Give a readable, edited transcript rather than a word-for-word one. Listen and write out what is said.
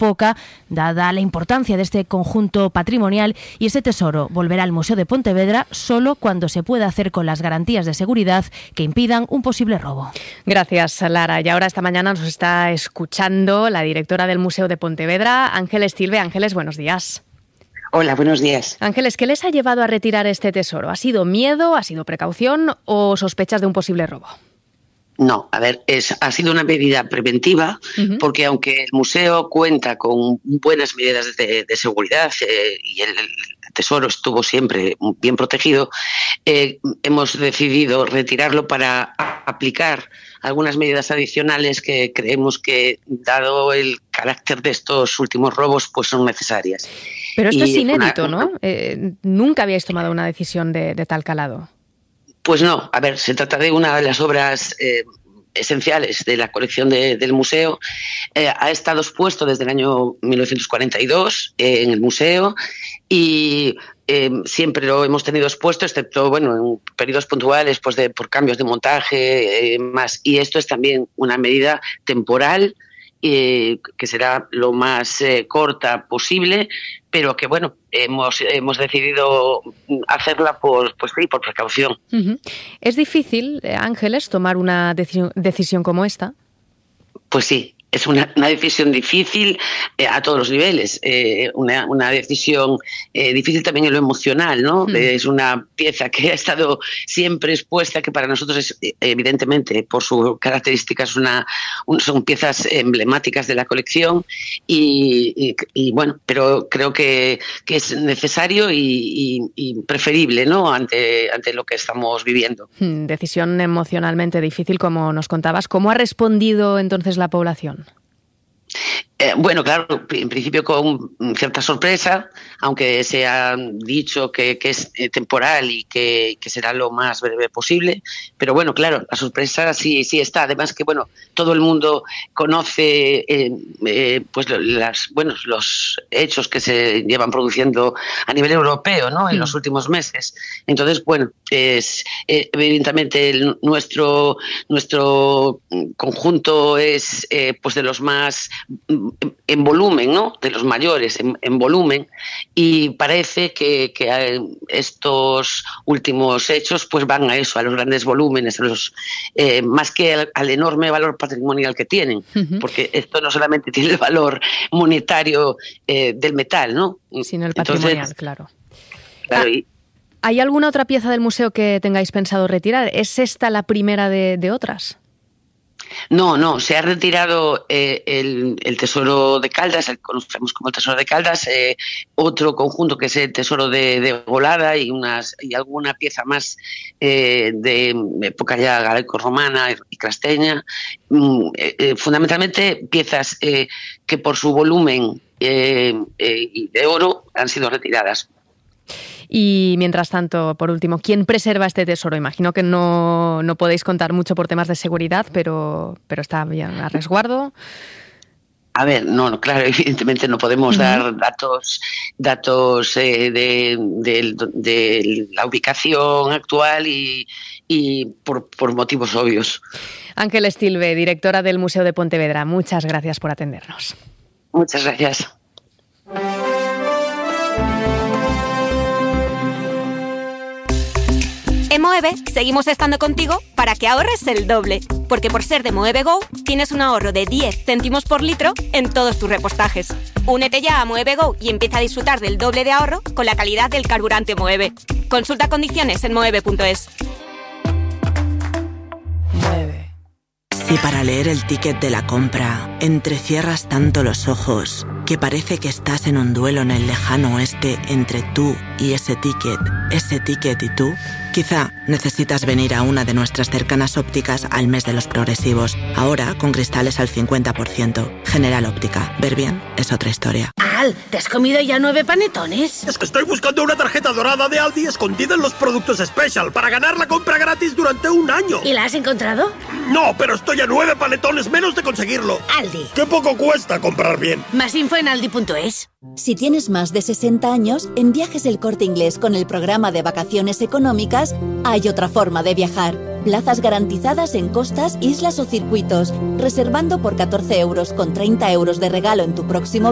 poca, dada la importancia de este conjunto patrimonial, y ese tesoro volverá al Museo de Pontevedra solo cuando se pueda hacer con las garantías de seguridad que impidan un posible robo. Gracias, Lara. Y ahora esta mañana nos está escuchando la directora del Museo de Pontevedra, Ángeles Tilbe. Ángeles, buenos días. Hola, buenos días. Ángeles, ¿qué les ha llevado a retirar este tesoro? ¿Ha sido miedo, ha sido precaución o sospechas de un posible robo? No, a ver, ha sido una medida preventiva, porque aunque el museo cuenta con buenas medidas de seguridad y el tesoro estuvo siempre bien protegido, hemos decidido retirarlo para aplicar algunas medidas adicionales que creemos que, dado el carácter de estos últimos robos, pues son necesarias. Pero esto es inédito, ¿no? Nunca habíais tomado una decisión de tal calado. Pues no, a ver, se trata de una de las obras esenciales de la colección del museo. Ha estado expuesto desde el año 1942 en el museo y siempre lo hemos tenido expuesto, excepto en periodos puntuales por cambios de montaje más. Y esto es también una medida temporal que será lo más corta posible, pero que hemos decidido hacerla por precaución. ¿Es difícil, Ángeles, tomar una decisión como esta? Pues sí. Es una decisión difícil a todos los niveles, una decisión difícil también en lo emocional, ¿no? Es una pieza que ha estado siempre expuesta, que para nosotros es, evidentemente, por sus características, son piezas emblemáticas de la colección y pero creo que es necesario y preferible, ¿no? ante lo que estamos viviendo. Decisión emocionalmente difícil, como nos contabas. ¿Cómo ha respondido entonces la población? Claro, en principio con cierta sorpresa, aunque se ha dicho que es temporal y que será lo más breve posible, pero claro, la sorpresa sí está. Además que todo el mundo conoce los hechos que se llevan produciendo a nivel europeo, ¿no? En los últimos meses. Entonces, es evidentemente nuestro conjunto es de los más en volumen, ¿no? De los mayores en volumen, y parece que estos últimos hechos van a eso, a los grandes volúmenes, a los más que al enorme valor patrimonial que tienen, porque esto no solamente tiene el valor monetario del metal, ¿no? Sino el patrimonial, claro. Claro. ¿Hay alguna otra pieza del museo que tengáis pensado retirar? ¿Es esta la primera de otras? No, se ha retirado el Tesoro de Caldas, el que conocemos como el Tesoro de Caldas, otro conjunto que es el Tesoro de Golada y alguna pieza más de época ya greco-romana y casteña, fundamentalmente piezas que por su volumen de oro han sido retiradas. Y mientras tanto, por último, ¿quién preserva este tesoro? Imagino que no podéis contar mucho por temas de seguridad, pero está bien a resguardo. A ver, claro, evidentemente no podemos dar datos de la ubicación actual y por motivos obvios. Ángeles Tilbe, directora del Museo de Pontevedra, muchas gracias por atendernos. Muchas gracias. En Moeve seguimos estando contigo para que ahorres el doble, porque por ser de Moeve Go tienes un ahorro de 10 céntimos por litro en todos tus repostajes. Únete ya a Moeve Go y empieza a disfrutar del doble de ahorro con la calidad del carburante Moeve. Consulta condiciones en moeve.es. Moeve. Si para leer el ticket de la compra entrecierras tanto los ojos que parece que estás en un duelo en el lejano oeste entre tú y ese ticket y tú, quizá necesitas venir a una de nuestras cercanas ópticas al mes de los progresivos. Ahora con cristales al 50%. General Óptica. Ver bien es otra historia. Al, ¿te has comido ya 9 panetones? Es que estoy buscando una tarjeta dorada de Aldi escondida en los productos Special para ganar la compra gratis durante un año. ¿Y la has encontrado? No, pero estoy a 9 panetones menos de conseguirlo. Aldi. ¡Qué poco cuesta comprar bien! Más info en aldi.es. Si tienes más de 60 años, en Viajes El Corte Inglés con el programa de vacaciones económicas, hay otra forma de viajar. Plazas garantizadas en costas, islas o circuitos. Reservando por 14 € con 30 € de regalo en tu próximo